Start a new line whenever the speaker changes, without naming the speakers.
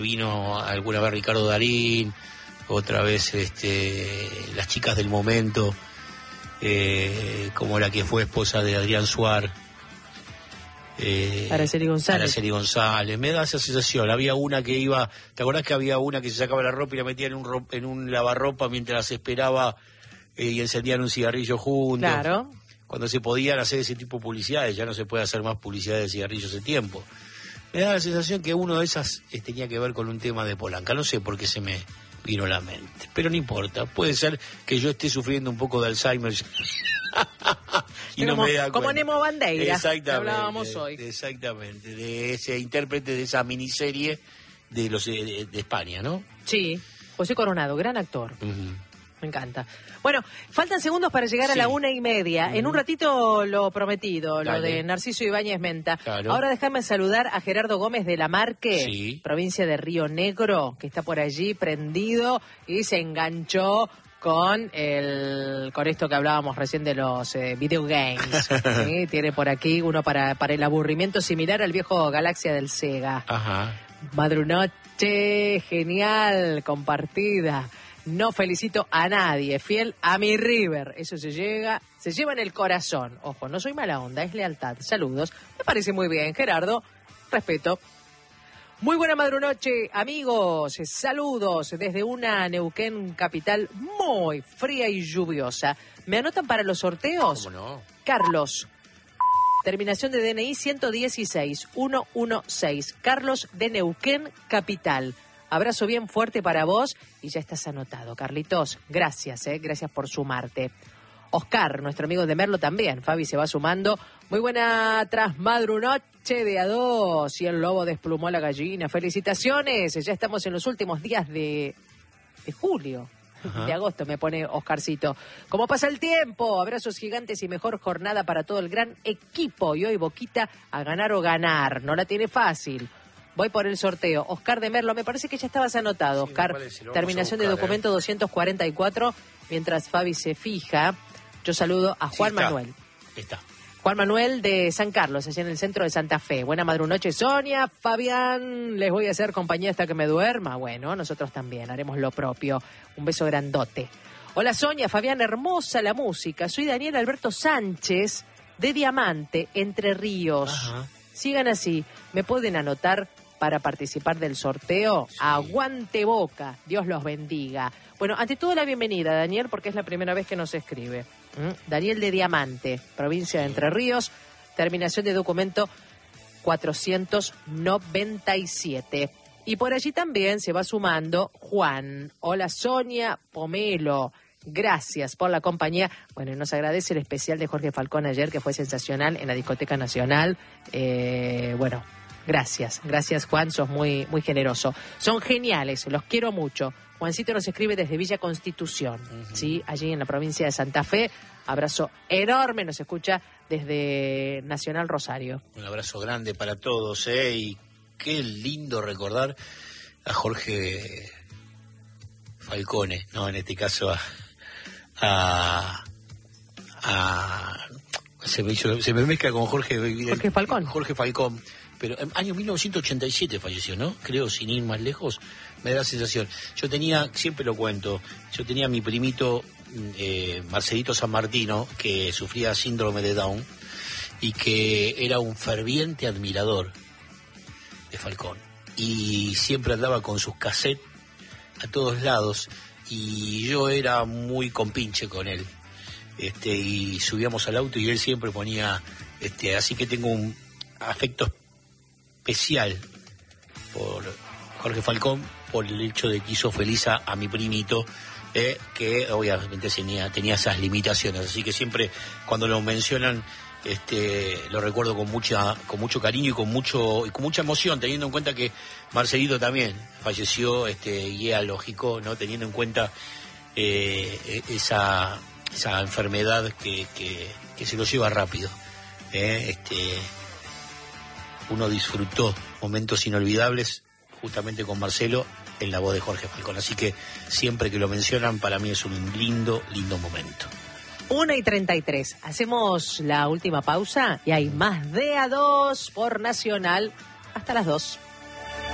Vino alguna vez Ricardo Darín, otra vez las chicas del momento, como la que fue esposa de Adrián Suar.
Araceli González.
Araceli González, me da esa sensación. Había una que iba, ¿te acordás que había una que se sacaba la ropa y la metía en un lavarropa mientras esperaba y encendían un cigarrillo juntos?
Claro.
Cuando se podían hacer ese tipo de publicidades, ya no se puede hacer más publicidad de cigarrillos hace tiempo. Me da la sensación que uno de esas tenía que ver con un tema de Polanca. No sé por qué se me vino a la mente, pero no importa. Puede ser que yo esté sufriendo un poco de Alzheimer y no me da cuenta.
Como Nemo Bandeira,
exactamente,
hablábamos hoy.
Exactamente, de ese intérprete de esa miniserie de España, ¿no?
Sí, José Coronado, gran actor.
Uh-huh.
Me encanta. Bueno, faltan segundos para llegar a la 1:30.
Uh-huh.
En un ratito lo prometido,
Dale.
lo de Narciso Ibáñez Menta.
Claro.
Ahora déjame saludar a Gerardo Gómez de La Marque,
Sí.
provincia de Río Negro, que está por allí prendido y se enganchó con esto que hablábamos recién de los videogames. ¿Sí? Tiene por aquí uno para el aburrimiento similar al viejo Galaxia del Sega.
Ajá.
Madrunoche, genial, compartida. No felicito a nadie, fiel a mi River. Eso se lleva en el corazón. Ojo, no soy mala onda, es lealtad. Saludos. Me parece muy bien, Gerardo. Respeto. Muy buena madrunoche, amigos. Saludos desde una Neuquén capital muy fría y lluviosa. ¿Me anotan para los sorteos?
¿Cómo no?
Carlos. Terminación de DNI 116 116. Carlos de Neuquén capital. Abrazo bien fuerte para vos y ya estás anotado, Carlitos. Gracias, gracias por sumarte. Oscar, nuestro amigo de Merlo también. Fabi se va sumando. Muy buena trasmadrunoche de a dos. Y el lobo desplumó a la gallina. Felicitaciones. Ya estamos en los últimos días de julio. Ajá. De agosto me pone Oscarcito. ¿Cómo pasa el tiempo? Abrazos gigantes y mejor jornada para todo el gran equipo. Y hoy Boquita a ganar o ganar. No la tiene fácil. Voy por el sorteo. Oscar de Merlo, me parece que ya estabas anotado, sí, Oscar. Terminación de documento 244. Mientras Fabi se fija, yo saludo a Juan Manuel.
Está.
Juan Manuel de San Carlos, allá en el centro de Santa Fe. Buena madrunoche, Sonia, Fabián. Les voy a hacer compañía hasta que me duerma. Bueno, nosotros también haremos lo propio. Un beso grandote. Hola, Sonia, Fabián, hermosa la música. Soy Daniel Alberto Sánchez, de Diamante, Entre Ríos.
Ajá.
Sigan así. ¿Me pueden anotar para participar del sorteo? Sí. Aguante Boca, Dios los bendiga. Bueno, ante todo la bienvenida, Daniel, porque es la primera vez que nos escribe. Daniel de Diamante, provincia de Entre Ríos, terminación de documento 497. Y por allí también se va sumando Juan. Hola, Sonia Pomelo. Gracias por la compañía. Bueno, y nos agradece el especial de Jorge Falcón ayer, que fue sensacional en la Discoteca Nacional. Bueno, gracias, Juan, sos muy, muy generoso. Son geniales, los quiero mucho. Juancito nos escribe desde Villa Constitución, ¿sí? Allí en la provincia de Santa Fe. Abrazo enorme, nos escucha desde Nacional Rosario.
Un abrazo grande para todos, y qué lindo recordar a Jorge Falcone, no, en este caso se me mezcla con Jorge
Falcón.
Jorge Falcón, pero en año 1987 falleció, ¿no? Creo, sin ir más lejos, me da la sensación. Siempre lo cuento, yo tenía a mi primito Marcelito San Martino, que sufría síndrome de Down y que era un ferviente admirador de Falcón. Y siempre andaba con sus cassettes a todos lados y yo era muy compinche con él. Y subíamos al auto y él siempre ponía, así que tengo un afecto especial por Jorge Falcón, por el hecho de que hizo feliz a mi primito, que obviamente tenía esas limitaciones, así que siempre cuando lo mencionan lo recuerdo con mucho cariño y con mucha emoción, teniendo en cuenta que Marcelito también falleció, y era lógico, ¿no? Teniendo en cuenta esa enfermedad que se lo lleva rápido. Uno disfrutó momentos inolvidables justamente con Marcelo en la voz de Jorge Falcón, así que siempre que lo mencionan para mí es un lindo momento.
1:33. Hacemos la última pausa y hay más de A2 por Nacional hasta las 2.